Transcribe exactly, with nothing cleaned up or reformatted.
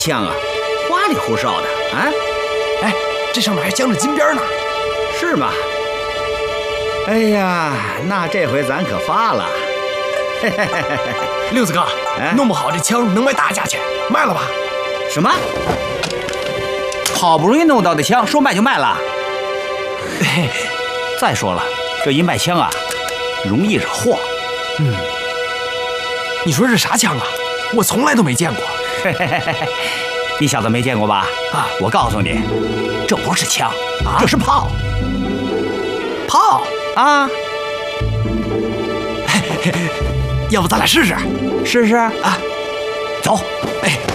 枪啊，花里胡哨的啊！ 哎，这上面还镶着金边呢， 是吗？哎呀，那这回咱可发了！嘿嘿嘿嘿嘿， 六子哥，哎、弄不好这枪能卖大价钱，卖了吧？ 什么？好不容易弄到的枪，说卖就卖了？嘿，再说了，这一卖枪啊，容易惹祸。 嗯，你说这啥枪啊？我从来都没见过。 嘿嘿嘿嘿，你小子没见过吧？啊，我告诉你，这不是枪，啊、这是炮。 炮啊！ 嘿嘿，要不咱俩试试？ 试试啊！ 走， 哎。